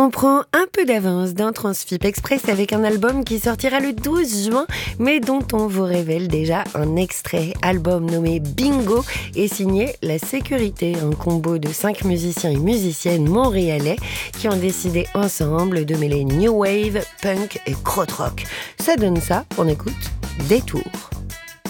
On prend un peu d'avance dans Transfip Express avec un album qui sortira le 12 juin, mais dont on vous révèle déjà un extrait. Album nommé Bingo et signé La Sécurité, un combo de 5 musiciens et musiciennes montréalais qui ont décidé ensemble de mêler New Wave, punk et krautrock. Ça donne ça, on écoute Détour.